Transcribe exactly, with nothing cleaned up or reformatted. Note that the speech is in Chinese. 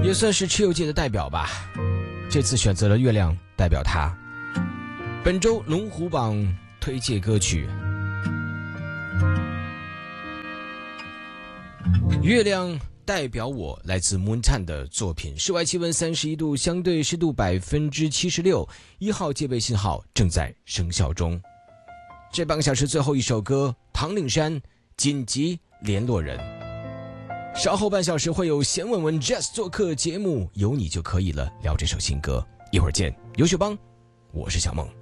也算是蚩尤界的代表吧。这次选择了月亮代表他。本周龙虎榜推荐歌曲月亮代表我，来自 Moontan 的作品。室外气温三十一度，相对湿度百分之七十六，一号戒备信号正在生效中。这半个小时最后一首歌，唐岭山紧急联络人。稍后半小时会有闲文文 Jazz 做客节目，有你就可以了，聊这首新歌。一会儿见，优秀帮，我是小梦。